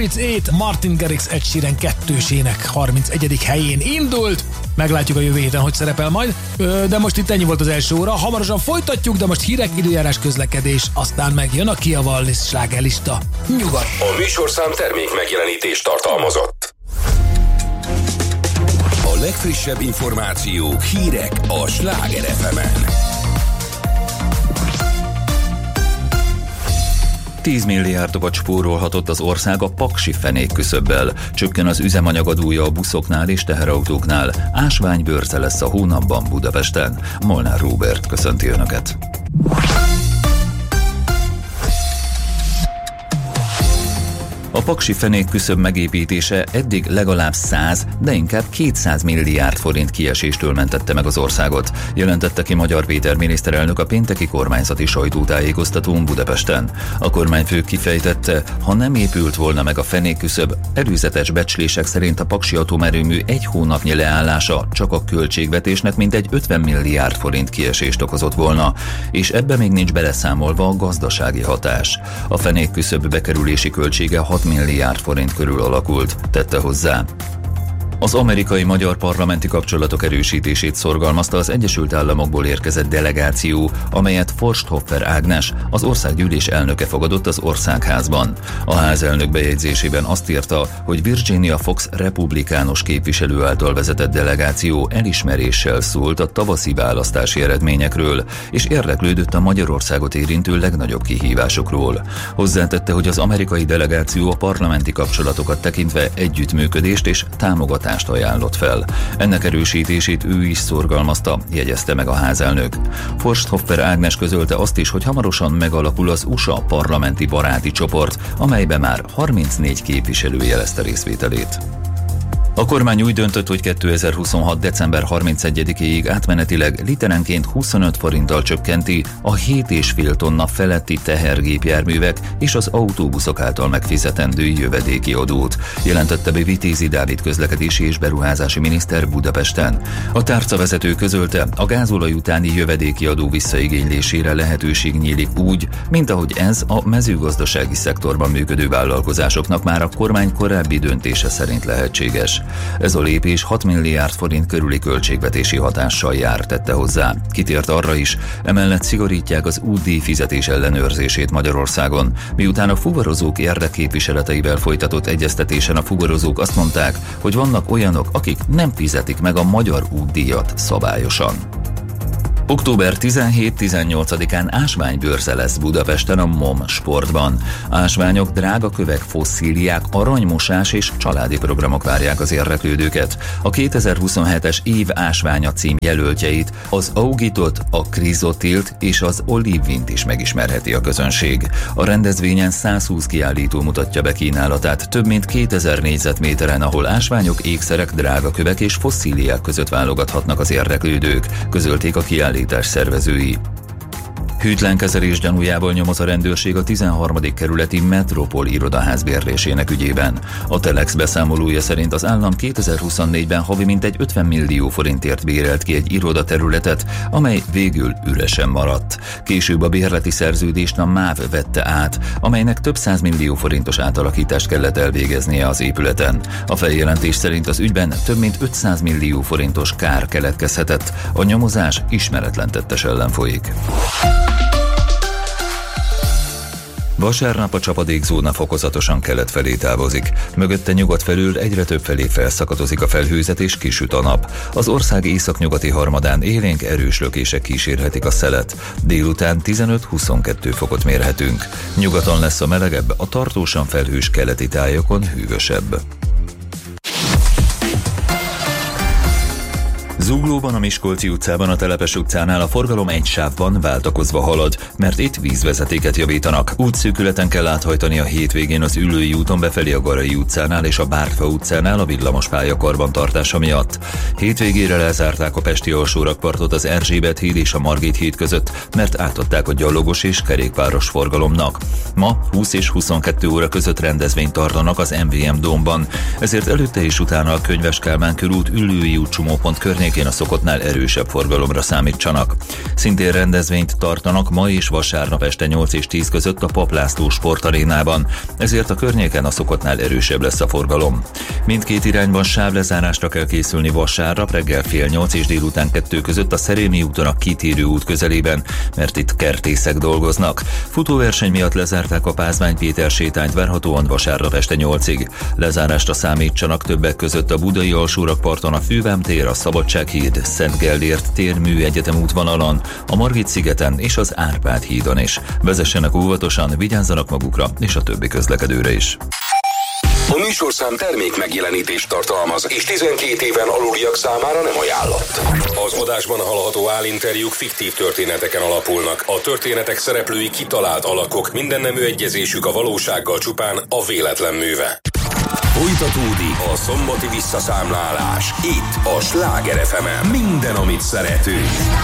38 Martin Garrix Ed Sheeran kettősének 31. helyén indult. Meglátjuk a jövő héten, hogy szerepel majd. De most itt ennyi volt az első óra. Hamarosan folytatjuk, de most hírek, időjárás, közlekedés, aztán megjön a Kia Wallis slágerlista. Nyugodt! A műsorszám termék megjelenítést tartalmazott. A legfrissebb információk, hírek a Sláger FM-en. 10 milliárdot spórolhatott az ország a paksi fenék küszöbbel. Csökken az üzemanyagadója a buszoknál és teherautóknál. Ásványbőrze lesz a hónapban Budapesten. Molnár Róbert köszönti Önöket. A paksi fenék küszöb megépítése eddig legalább 100, de inkább 200 milliárd forint kieséstől mentette meg az országot, jelentette ki Magyar Péter miniszterelnök a pénteki kormányzati sajtótájékoztatón Budapesten. A kormányfő kifejtette, ha nem épült volna meg a fenék küszöb, előzetes becslések szerint a paksi atomerőmű egy hónapnyi leállása csak a költségvetésnek mintegy 50 milliárd forint kiesést okozott volna, és ebbe még nincs beleszámolva a gazdasági hatás. A fenék küszöb bekerülési költsége 6 milliárd forint körül alakult, tette hozzá. Az amerikai-magyar parlamenti kapcsolatok erősítését szorgalmazta az Egyesült Államokból érkezett delegáció, amelyet Forsthoffer Ágnes, az országgyűlés elnöke fogadott az Országházban. A házelnök bejegyzésében azt írta, hogy Virginia Fox republikánus képviselő által vezetett delegáció elismeréssel szólt a tavaszi választási eredményekről, és érdeklődött a Magyarországot érintő legnagyobb kihívásokról. Hozzátette, hogy az amerikai delegáció a parlamenti kapcsolatokat tekintve együttműködést és támogatást ajánlott fel. Ennek erősítését ő is szorgalmazta, jegyezte meg a házelnök. Forsthoffer Ágnes közölte azt is, hogy hamarosan megalakul az USA parlamenti baráti csoport, amelybe már 34 képviselő jelezte részvételét. A kormány úgy döntött, hogy 2026. december 31-éig átmenetileg literenként 25 forinttal csökkenti a 7,5 tonna feletti tehergépjárművek és az autóbuszok által megfizetendő jövedéki adót, jelentette be Vitézi Dávid közlekedési és beruházási miniszter Budapesten. A tárcavezető közölte, a gázolaj utáni jövedéki adó visszaigénylésére lehetőség nyílik úgy, mint ahogy ez a mezőgazdasági szektorban működő vállalkozásoknak már a kormány korábbi döntése szerint lehetséges. Ez a lépés 6 milliárd forint körüli költségvetési hatással jár, tette hozzá. Kitért arra is, emellett szigorítják az útdíj fizetés ellenőrzését Magyarországon, miután a fuvarozók érdekképviseleteivel folytatott egyeztetésen a fuvarozók azt mondták, hogy vannak olyanok, akik nem fizetik meg a magyar útdíjat szabályosan. Október 17-18-án ásványbőrze lesz Budapesten a MOM Sportban. Ásványok, drága kövek, fosszíliák, aranymosás és családi programok várják az érdeklődőket. A 2027-es év ásványa cím jelöltjeit, az Augitot, a Krizotilt és az Olivint is megismerheti a közönség. A rendezvényen 120 kiállító mutatja be kínálatát több mint 2000 négyzetméteren, ahol ásványok, ékszerek, drága kövek és fosszíliák között válogathatnak az érdeklődők, közölték a kiállítás szervezői. Hűtlen kezelés gyanújából nyomoz a rendőrség a 13. kerületi Metropol irodaház bérlésének ügyében. A Telex beszámolója szerint az állam 2024-ben havi mintegy 50 millió forintért bérelt ki egy irodaterületet, amely végül üresen maradt. Később a bérleti szerződést a MÁV vette át, amelynek több 100 millió forintos átalakítást kellett elvégeznie az épületen. A feljelentés szerint az ügyben több mint 500 millió forintos kár keletkezhetett, a nyomozás ismeretlen tettes ellen folyik. Vasárnap a csapadékzóna fokozatosan kelet felé távozik. Mögötte nyugat felől egyre több felé felszakadozik a felhőzet és kisüt a nap. Az ország északnyugati harmadán élénk erős lökések kísérhetik a szelet. Délután 15-22 fokot mérhetünk. Nyugaton lesz a melegebb, a tartósan felhős keleti tájokon hűvösebb. Zuglóban, a Miskolci utcában, a Telepes utcánál a forgalom egy sávban váltakozva halad, mert itt vízvezetéket javítanak. Útszűkületen kell áthajtani a hétvégén az Üllői úton befelé a Garai utcánál és a Bártfa utcánál a villamospálya karbantartása miatt. Hétvégére lezárták a pesti alsórakpartot az Erzsébet híd és a Margit híd között, mert átadták a gyalogos és kerékpáros forgalomnak. Ma 20 és 22 óra között rendezvényt tartanak az MVM Dómban, ezért előtte és utána a Könyves Kálmán körút, Üllői út csomópont környékén környékén a szokottnál erősebb forgalomra számítsanak. Szintén rendezvényt tartanak ma és vasárnap este 8 és 10 között a Papp László sportarénában, ezért a környéken a szokottnál erősebb lesz a forgalom. Mindkét irányban sávlezárásra kell készülni vasárnap reggel fél 8 és délután 2 között a Szerémi úton a Kitérő út közelében, mert itt kertészek dolgoznak. Futóverseny miatt lezárták a Pázmány Péter sétányt, várhatóan vasárnap este 8-ig. Lezárásra számítsanak többek között a Budai Alsórakparton a Fővám tér, a Szabadsághíd, Szent Gellért tér, Műegyetem útvonalon, a Margit-szigeten és az Árpád hídon is. Vezessenek óvatosan, vigyázzanak magukra és a többi közlekedőre is. A műsorszám termék megjelenítést tartalmaz, és 12 éven aluliak számára nem ajánlott. Az adásban hallható állinterjúk fiktív történeteken alapulnak. A történetek szereplői kitalált alakok, minden nemű egyezésük a valósággal csupán a véletlen műve. Folytatódik a szombati visszaszámlálás. Itt a Sláger FM-en. Minden, amit szeretünk.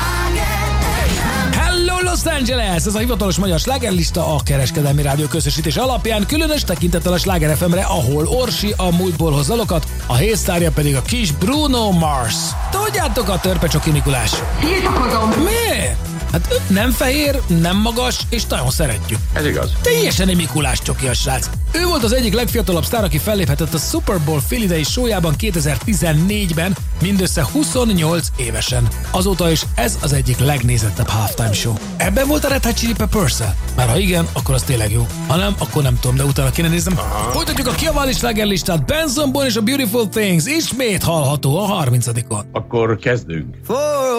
Hello Los Angeles! Ez a hivatalos magyar slágerlista a Kereskedelmi Rádió közösítés alapján, különös tekintettel a Sláger FM-re, ahol Orsi a múltból hoz dalokat, a hésztárja pedig a kis Bruno Mars. Tudjátok, a Törpecsoki Mikulás. Tiltakozom! Miért? Hát nem fehér, nem magas, és nagyon szeretjük. Ez igaz. Teljesen egy Mikulás csoki a srác. Ő volt az egyik legfiatalabb sztár, aki felléphetett a Super Bowl félidei showjában 2014-ben, mindössze 28 évesen. Azóta is ez az egyik legnézettebb halftime show. Ebben volt a Red Hot Chili Peppers-szel? Már ha igen, akkor az tényleg jó. Ha nem, akkor nem tudom, de utána kéne néznem. Folytatjuk a kiabálni slágerlistát. Benson Boone és a Beautiful Things ismét hallható a 30-on. Akkor kezdünk.